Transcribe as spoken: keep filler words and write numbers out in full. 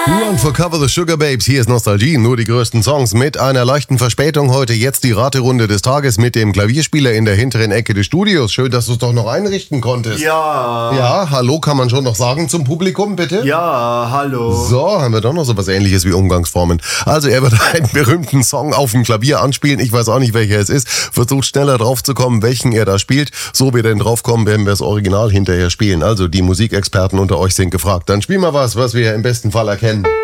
Run for Cover the Sugar Babes, hier ist Nostalgie, nur die größten Songs mit einer leichten Verspätung. Heute jetzt die Raterunde des Tages mit dem Klavierspieler in der hinteren Ecke des Studios. Schön, dass du es doch noch einrichten konntest. Ja. Ja, hallo kann man schon noch sagen zum Publikum, bitte? Ja, hallo. So, haben wir doch noch so was Ähnliches wie Umgangsformen. Also er wird einen berühmten Song auf dem Klavier anspielen. Ich weiß auch nicht, welcher es ist. Versucht schneller drauf zu kommen, welchen er da spielt. So wir denn draufkommen, werden wir das Original hinterher spielen. Also die Musikexperten unter euch sind gefragt. Dann spielen wir was, was wir im besten Fall erkennen.